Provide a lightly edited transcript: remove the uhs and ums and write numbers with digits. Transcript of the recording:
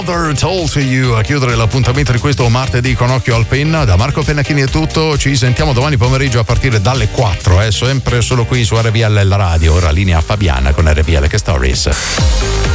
Mother Told to You a chiudere l'appuntamento di questo martedì con Occhio al Penna. Da Marco Pennacchini è tutto, ci sentiamo domani pomeriggio a partire dalle 4, sempre solo qui su RPL la radio. Ora linea Fabiana con RPL Che Stories.